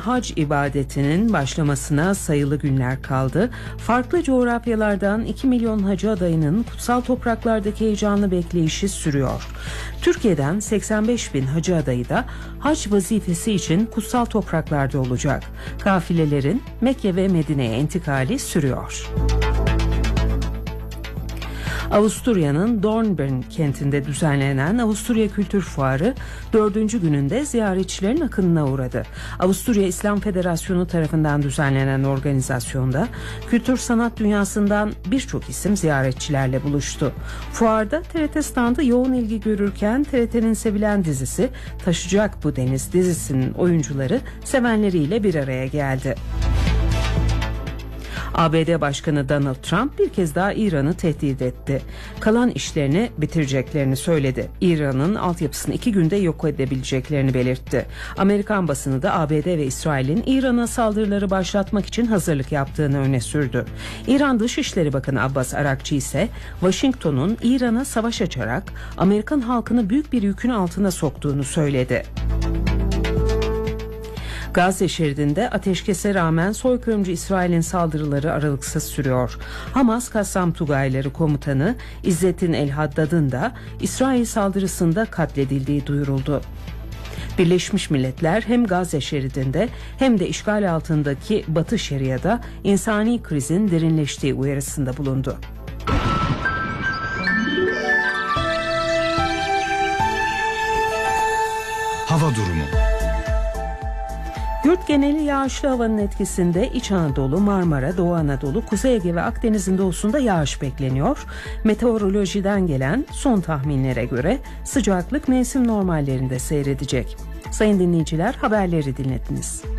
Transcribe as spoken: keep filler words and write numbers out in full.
hac ibadetinin başlamasına sayılı günler kaldı. Farklı coğrafyalardan iki milyon hacı adayının kutsal topraklardaki heyecanlı bekleyişi sürüyor. Türkiye'den seksen beş bin hacı adayı da hac vazifesi için kutsal topraklarda olacak. Kafilelerin Mekke ve Medine'ye intikali sürüyor. Avusturya'nın Dornbirn kentinde düzenlenen Avusturya Kültür Fuarı dördüncü gününde ziyaretçilerin akınına uğradı. Avusturya İslam Federasyonu tarafından düzenlenen organizasyonda kültür sanat dünyasından birçok isim ziyaretçilerle buluştu. Fuarda T R T standı yoğun ilgi görürken T R T'nin sevilen dizisi Taşacak Bu Deniz dizisinin oyuncuları sevenleriyle bir araya geldi. A B D Başkanı Donald Trump bir kez daha İran'ı tehdit etti. Kalan işlerini bitireceklerini söyledi. İran'ın altyapısını iki günde yok edebileceklerini belirtti. Amerikan basını da A B D ve İsrail'in İran'a saldırıları başlatmak için hazırlık yaptığını öne sürdü. İran Dışişleri Bakanı Abbas Arakçı ise Washington'un İran'a savaş açarak Amerikan halkını büyük bir yükün altına soktuğunu söyledi. Gazze şeridinde ateşkese rağmen soykırımcı İsrail'in saldırıları aralıksız sürüyor. Hamas Kassam Tugayları komutanı İzzettin El-Haddad'ın da İsrail saldırısında katledildiği duyuruldu. Birleşmiş Milletler hem Gazze şeridinde hem de işgal altındaki Batı Şeria'da insani krizin derinleştiği uyarısında bulundu. Hava durumu. Yurt geneli yağışlı havanın etkisinde İç Anadolu, Marmara, Doğu Anadolu, Kuzey Ege ve Akdeniz'in doğusunda yağış bekleniyor. Meteorolojiden gelen son tahminlere göre sıcaklık mevsim normallerinde seyredecek. Sayın dinleyiciler, haberleri dinlediniz.